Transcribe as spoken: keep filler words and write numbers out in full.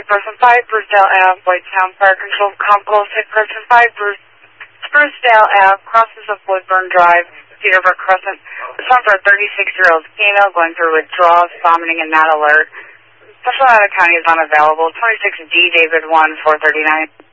hit person five, Brucedale Ave, Whitetown Fire Control, Compost, hit person five, Bruce, Sprucedale Ave, crosses of Woodburn Drive, Cedarburg Crescent. Respond for a thirty-six-year-old female going through withdrawals, vomiting, and not alert. Special Nevada County is unavailable. twenty-six D, David one, four thirty-nine.